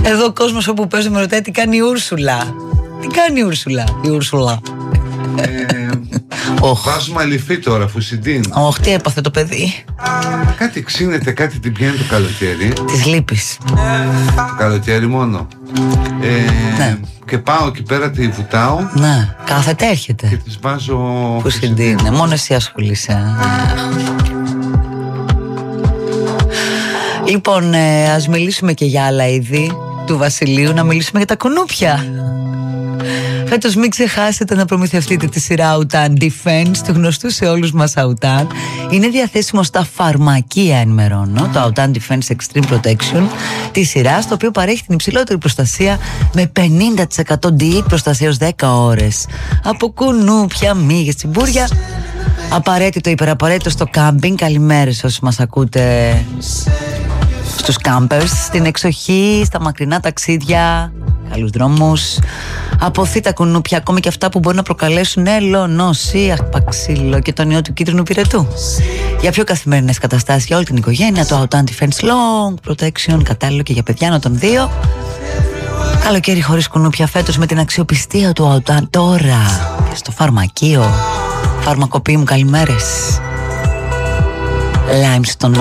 Εδώ ο κόσμος όπου παίζω με ρωτάει τι κάνει η Ούρσουλα. Τι κάνει η Ούρσουλα, η Ούρσουλα. Βάζουμε αληφή τώρα, Φουσιντίν. Όχι, τι έπαθε το παιδί. Κάτι ξύνεται, κάτι την πιάνει το καλοκαίρι. Της λύπης. Το καλοκαίρι μόνο. Ναι. Και πάω εκεί πέρα, τη βουτάω. Ναι, κάθεται, έρχεται. Και της βάζω Φουσιντίν. Μόνο εσύ ασχολείσαι. Λοιπόν, ας μιλήσουμε και για άλλα είδη του Βασιλείου. Να μιλήσουμε για τα κουνούπια. Φέτος μην ξεχάσετε να προμηθευτείτε τη σειρά Autan Defense, του γνωστού σε όλους μας Autan. Είναι διαθέσιμο στα φαρμακεία, ενημερώνω, το Autan Defense Extreme Protection τη σειρά, το οποίο παρέχει την υψηλότερη προστασία με 50% DE προστασία ως 10 ώρες από κουνούπια, μύγες, τσιμπούρια. Απαραίτητο, υπεραπαραίτητο στο κάμπινγκ. Καλημέρες όσοι μας ακούτε στους κάμπερς, στην εξοχή, στα μακρινά ταξίδια, καλούς δρόμους. Αποθεί τα κουνούπια, ακόμη και αυτά που μπορεί να προκαλέσουν ελονοσία, παξίλο και τον ιό του κίτρινου πυρετού. Για πιο καθημερινές καταστάσεις για όλη την οικογένεια, το Autan Defense Long Protection, κατάλληλο και για παιδιά άνω των 2. Καλοκαίρι χωρίς κουνούπια φέτος με την αξιοπιστία του Autan τώρα και στο φαρμακείο. Φαρμακοποιοί μου, καλημέρες. Limestone